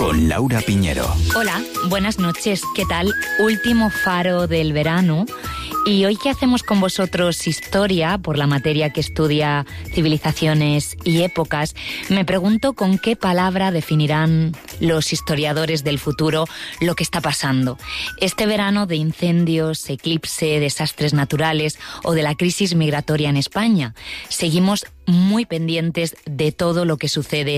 con Laura Piñero. Hola, buenas noches. ¿Qué tal? Último faro del verano. Y hoy que hacemos con vosotros historia, por la materia que estudia civilizaciones y épocas, me pregunto con qué palabra definirán los historiadores del futuro lo que está pasando. Este verano de incendios, eclipse, desastres naturales o de la crisis migratoria en España. Seguimos muy pendientes de todo lo que sucede